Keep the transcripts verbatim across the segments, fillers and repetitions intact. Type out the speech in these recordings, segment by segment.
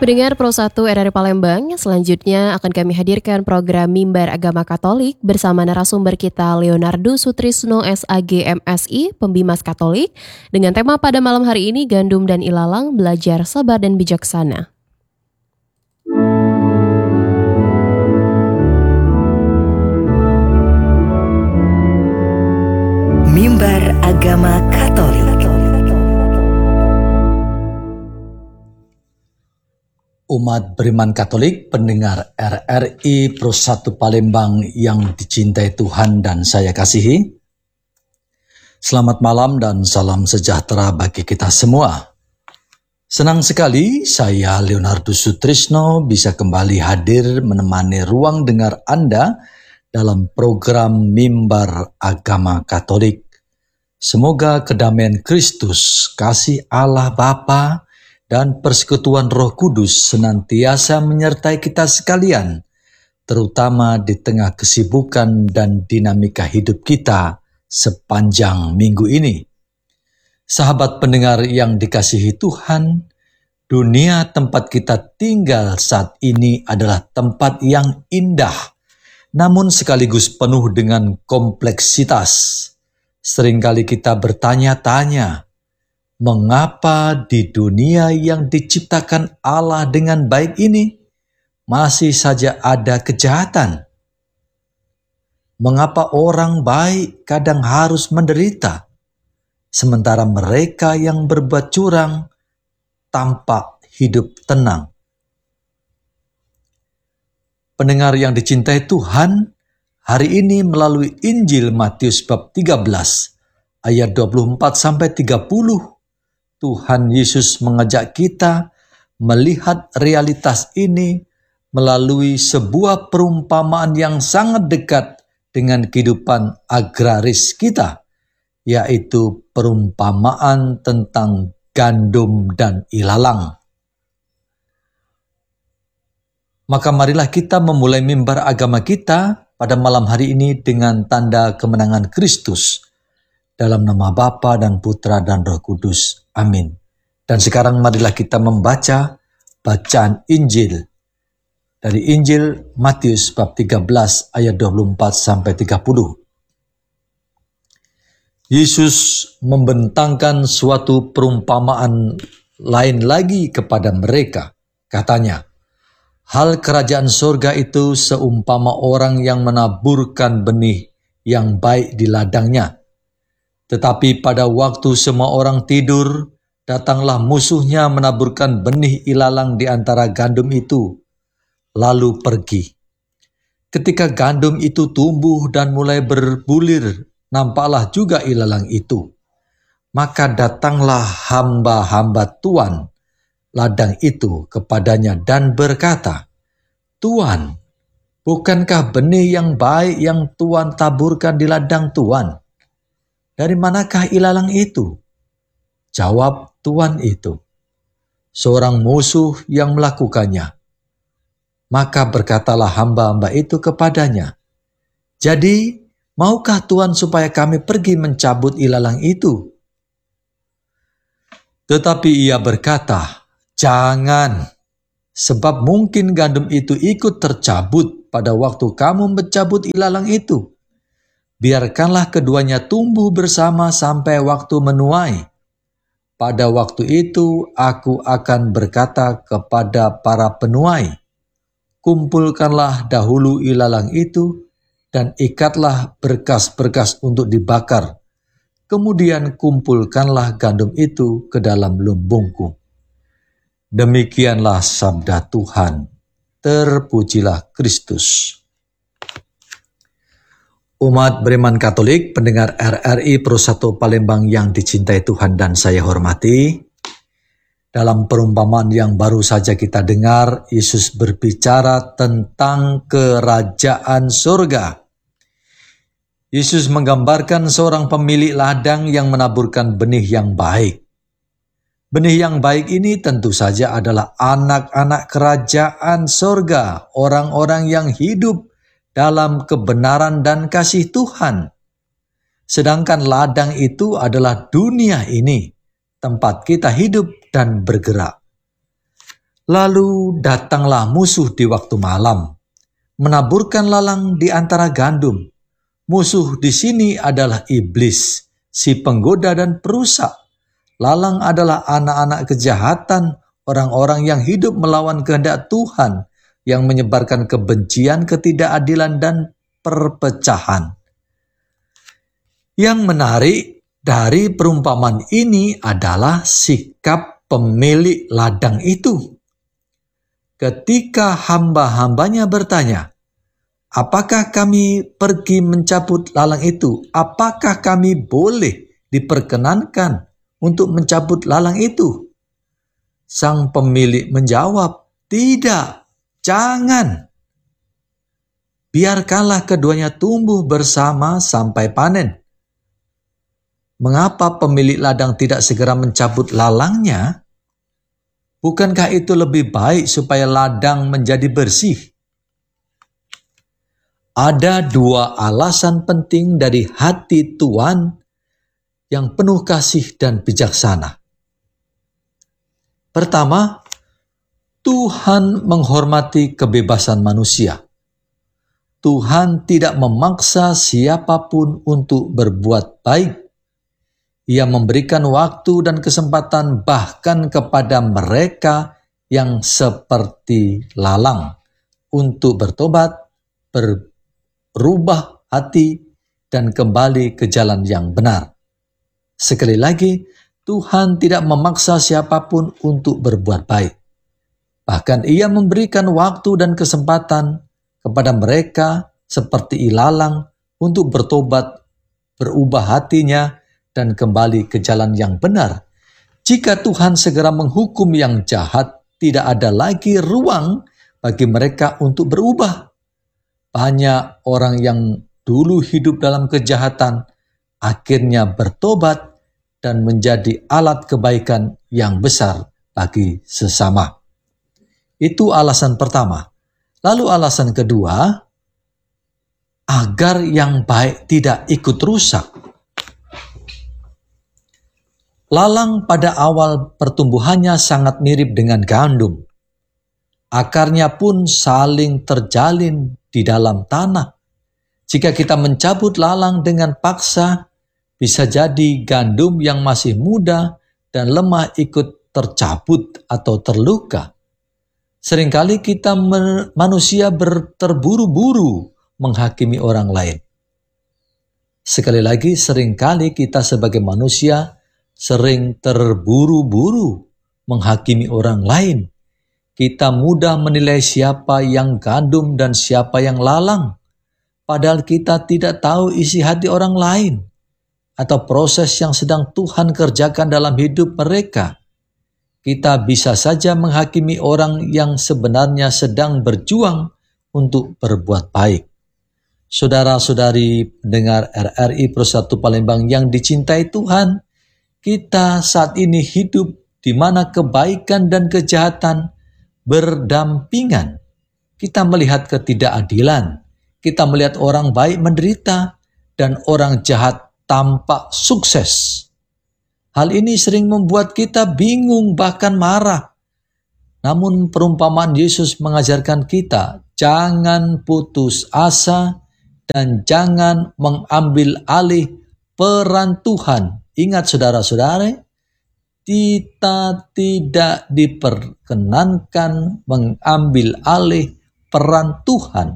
Pendengar Pro satu R R I Palembang, selanjutnya akan kami hadirkan program Mimbar Agama Katolik bersama narasumber kita Leonardo Sutrisno S A G M Si, Pembimas Katolik, dengan tema pada malam hari ini Gandum dan Ilalang, Belajar Sabar dan Bijaksana. Mimbar Agama Katolik. Umat beriman Katolik, pendengar R R I Pro satu Palembang yang dicintai Tuhan dan saya kasihi. Selamat malam dan salam sejahtera bagi kita semua. Senang sekali saya Leonardo Sutrisno bisa kembali hadir menemani ruang dengar Anda dalam program Mimbar Agama Katolik. Semoga kedamaian Kristus, kasih Allah Bapa, dan persekutuan Roh Kudus senantiasa menyertai kita sekalian, terutama di tengah kesibukan dan dinamika hidup kita sepanjang minggu ini. Sahabat pendengar yang dikasihi Tuhan, dunia tempat kita tinggal saat ini adalah tempat yang indah, namun sekaligus penuh dengan kompleksitas. Seringkali kita bertanya-tanya, mengapa di dunia yang diciptakan Allah dengan baik ini masih saja ada kejahatan? Mengapa orang baik kadang harus menderita, sementara mereka yang berbuat curang tampak hidup tenang? Pendengar yang dicintai Tuhan, hari ini melalui Injil Matius bab tiga belas ayat dua puluh empat sampai tiga puluh, Tuhan Yesus mengajak kita melihat realitas ini melalui sebuah perumpamaan yang sangat dekat dengan kehidupan agraris kita, yaitu perumpamaan tentang gandum dan ilalang. Maka marilah kita memulai mimbar agama kita pada malam hari ini dengan tanda kemenangan Kristus. Dalam nama Bapa dan Putra dan Roh Kudus. Amin. Dan sekarang marilah kita membaca bacaan Injil dari Injil Matius bab tiga belas ayat dua puluh empat sampai tiga puluh. Yesus membentangkan suatu perumpamaan lain lagi kepada mereka. Katanya, hal kerajaan surga itu seumpama orang yang menaburkan benih yang baik di ladangnya. Tetapi pada waktu semua orang tidur, datanglah musuhnya menaburkan benih ilalang di antara gandum itu, lalu pergi. Ketika gandum itu tumbuh dan mulai berbulir, nampaklah juga ilalang itu. Maka datanglah hamba-hamba Tuan ladang itu kepadanya dan berkata, Tuan, bukankah benih yang baik yang Tuan taburkan di ladang Tuan? Dari manakah ilalang itu? Jawab Tuan itu, seorang musuh yang melakukannya. Maka berkatalah hamba-hamba itu kepadanya, jadi maukah Tuan supaya kami pergi mencabut ilalang itu? Tetapi ia berkata, jangan, sebab mungkin gandum itu ikut tercabut pada waktu kamu mencabut ilalang itu. Biarkanlah keduanya tumbuh bersama sampai waktu menuai. Pada waktu itu aku akan berkata kepada para penuai, kumpulkanlah dahulu ilalang itu dan ikatlah berkas-berkas untuk dibakar. Kemudian kumpulkanlah gandum itu ke dalam lumbungku. Demikianlah sabda Tuhan. Terpujilah Kristus. Umat beriman Katolik, pendengar R R I Pro satu Palembang yang dicintai Tuhan dan saya hormati. Dalam perumpamaan yang baru saja kita dengar, Yesus berbicara tentang kerajaan surga. Yesus menggambarkan seorang pemilik ladang yang menaburkan benih yang baik. Benih yang baik ini tentu saja adalah anak-anak kerajaan surga, orang-orang yang hidup dalam kebenaran dan kasih Tuhan. Sedangkan ladang itu adalah dunia ini, tempat kita hidup dan bergerak. Lalu datanglah musuh di waktu malam, menaburkan lalang di antara gandum. Musuh di sini adalah iblis, si penggoda dan perusak. Lalang adalah anak-anak kejahatan, orang-orang yang hidup melawan kehendak Tuhan, yang menyebarkan kebencian, ketidakadilan, dan perpecahan. Yang menarik dari perumpamaan ini adalah sikap pemilik ladang itu. Ketika hamba-hambanya bertanya, apakah kami pergi mencabut lalang itu? Apakah kami boleh diperkenankan untuk mencabut lalang itu? Sang pemilik menjawab, tidak, jangan. Biarkanlah keduanya tumbuh bersama sampai panen. Mengapa pemilik ladang tidak segera mencabut lalangnya? Bukankah itu lebih baik supaya ladang menjadi bersih? Ada dua alasan penting dari hati Tuhan yang penuh kasih dan bijaksana. Pertama, Tuhan menghormati kebebasan manusia. Tuhan tidak memaksa siapapun untuk berbuat baik. Ia memberikan waktu dan kesempatan bahkan kepada mereka yang seperti lalang untuk bertobat, berubah hati, dan kembali ke jalan yang benar. Sekali lagi, Tuhan tidak memaksa siapapun untuk berbuat baik. Bahkan Ia memberikan waktu dan kesempatan kepada mereka seperti ilalang untuk bertobat, berubah hatinya, dan kembali ke jalan yang benar. Jika Tuhan segera menghukum yang jahat, tidak ada lagi ruang bagi mereka untuk berubah. Banyak orang yang dulu hidup dalam kejahatan, akhirnya bertobat dan menjadi alat kebaikan yang besar bagi sesama. Itu alasan pertama. Lalu alasan kedua, agar yang baik tidak ikut rusak. Lalang pada awal pertumbuhannya sangat mirip dengan gandum. Akarnya pun saling terjalin di dalam tanah. Jika kita mencabut lalang dengan paksa, bisa jadi gandum yang masih muda dan lemah ikut tercabut atau terluka. Seringkali kita manusia terburu-buru menghakimi orang lain. Sekali lagi, seringkali kita sebagai manusia sering terburu-buru menghakimi orang lain. Kita mudah menilai siapa yang gandum dan siapa yang lalang, padahal kita tidak tahu isi hati orang lain atau proses yang sedang Tuhan kerjakan dalam hidup mereka. Kita bisa saja menghakimi orang yang sebenarnya sedang berjuang untuk berbuat baik. Saudara-saudari pendengar R R I Persatu Palembang yang dicintai Tuhan, kita saat ini hidup di mana kebaikan dan kejahatan berdampingan. Kita melihat ketidakadilan, kita melihat orang baik menderita, dan orang jahat tampak sukses. Hal ini sering membuat kita bingung bahkan marah. Namun perumpamaan Yesus mengajarkan kita, jangan putus asa dan jangan mengambil alih peran Tuhan. Ingat saudara-saudara, kita tidak diperkenankan mengambil alih peran Tuhan.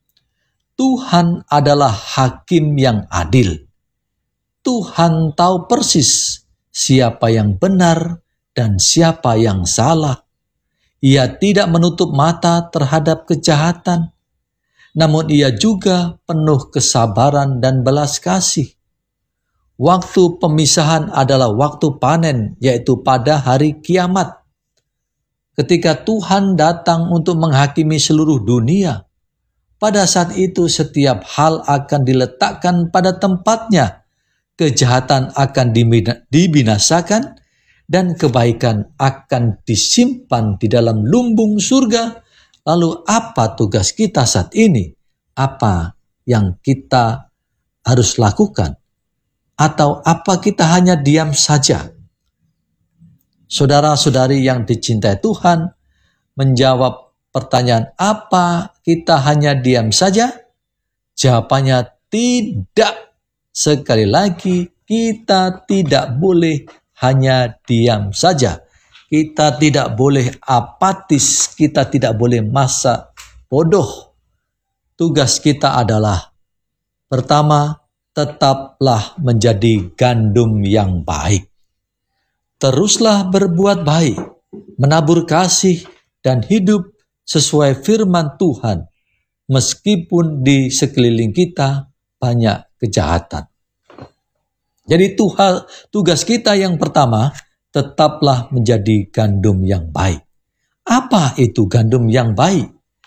Tuhan adalah hakim yang adil. Tuhan tahu persis siapa yang benar dan siapa yang salah. Ia tidak menutup mata terhadap kejahatan, namun Ia juga penuh kesabaran dan belas kasih. Waktu pemisahan adalah waktu panen, yaitu pada hari kiamat. Ketika Tuhan datang untuk menghakimi seluruh dunia, pada saat itu setiap hal akan diletakkan pada tempatnya. Kejahatan akan dibinasakan dan kebaikan akan disimpan di dalam lumbung surga. Lalu apa tugas kita saat ini? Apa yang kita harus lakukan? Atau apa kita hanya diam saja? Saudara-saudari yang dicintai Tuhan, menjawab pertanyaan, apa kita hanya diam saja? Jawabannya tidak. Sekali lagi, kita tidak boleh hanya diam saja. Kita tidak boleh apatis, kita tidak boleh masa bodoh. Tugas kita adalah, pertama, tetaplah menjadi gandum yang baik. Teruslah berbuat baik, menabur kasih, dan hidup sesuai firman Tuhan, meskipun di sekeliling kita banyak kejahatan. Jadi Tuhan, tugas kita yang pertama, tetaplah menjadi gandum yang baik. Apa itu gandum yang baik?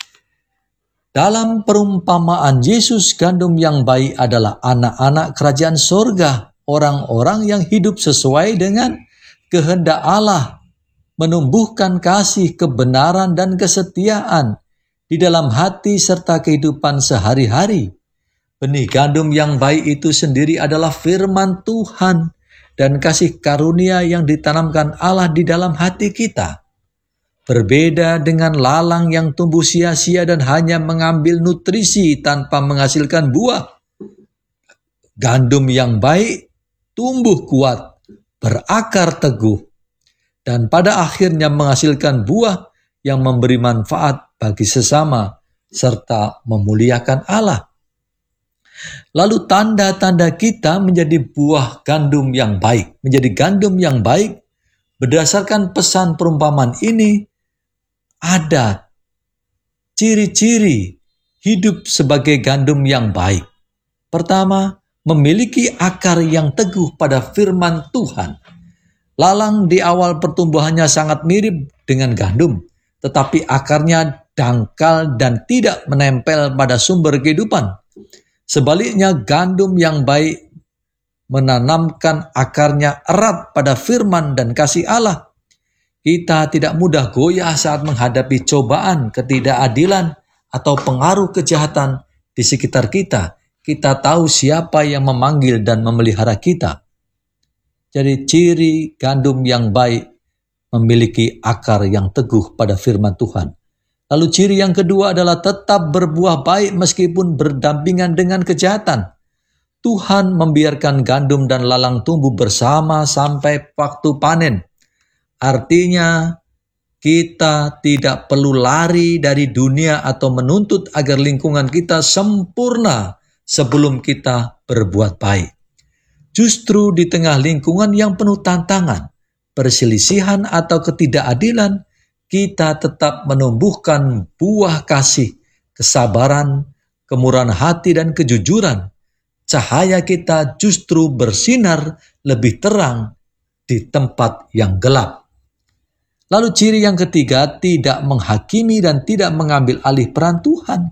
Dalam perumpamaan Yesus, gandum yang baik adalah anak-anak kerajaan sorga, orang-orang yang hidup sesuai dengan kehendak Allah, menumbuhkan kasih, kebenaran, dan kesetiaan di dalam hati serta kehidupan sehari-hari. Benih gandum yang baik itu sendiri adalah firman Tuhan dan kasih karunia yang ditanamkan Allah di dalam hati kita. Berbeda dengan lalang yang tumbuh sia-sia dan hanya mengambil nutrisi tanpa menghasilkan buah. Gandum yang baik tumbuh kuat, berakar teguh, dan pada akhirnya menghasilkan buah yang memberi manfaat bagi sesama serta memuliakan Allah. Lalu tanda-tanda kita menjadi buah gandum yang baik, menjadi gandum yang baik, berdasarkan pesan perumpamaan ini, ada ciri-ciri hidup sebagai gandum yang baik. Pertama, memiliki akar yang teguh pada firman Tuhan. Lalang di awal pertumbuhannya sangat mirip dengan gandum, tetapi akarnya dangkal dan tidak menempel pada sumber kehidupan. Sebaliknya, gandum yang baik menanamkan akarnya erat pada firman dan kasih Allah. Kita tidak mudah goyah saat menghadapi cobaan, ketidakadilan, atau pengaruh kejahatan di sekitar kita. Kita tahu siapa yang memanggil dan memelihara kita. Jadi ciri gandum yang baik memiliki akar yang teguh pada firman Tuhan. Lalu ciri yang kedua adalah tetap berbuah baik meskipun berdampingan dengan kejahatan. Tuhan membiarkan gandum dan lalang tumbuh bersama sampai waktu panen. Artinya, kita tidak perlu lari dari dunia atau menuntut agar lingkungan kita sempurna sebelum kita berbuat baik. Justru di tengah lingkungan yang penuh tantangan, perselisihan atau ketidakadilan, kita tetap menumbuhkan buah kasih, kesabaran, kemurahan hati, dan kejujuran. Cahaya kita justru bersinar lebih terang di tempat yang gelap. Lalu ciri yang ketiga, tidak menghakimi dan tidak mengambil alih peran Tuhan.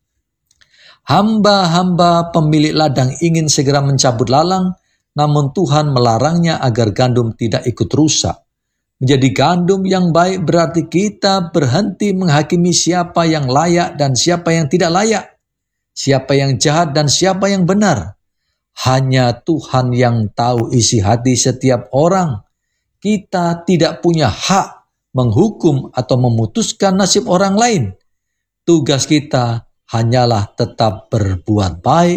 Hamba-hamba pemilik ladang ingin segera mencabut lalang, namun Tuhan melarangnya agar gandum tidak ikut rusak. Menjadi gandum yang baik berarti kita berhenti menghakimi siapa yang layak dan siapa yang tidak layak, siapa yang jahat dan siapa yang benar. Hanya Tuhan yang tahu isi hati setiap orang. Kita tidak punya hak menghukum atau memutuskan nasib orang lain. Tugas kita hanyalah tetap berbuat baik,